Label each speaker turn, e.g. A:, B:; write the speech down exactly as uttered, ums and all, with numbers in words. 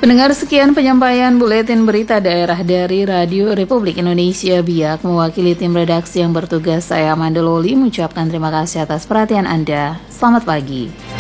A: Pendengar, sekian penyampaian buletin berita daerah dari Radio Republik Indonesia Biak. Mewakili tim redaksi yang bertugas, saya Amanda Loli mengucapkan terima kasih atas perhatian Anda. Selamat pagi.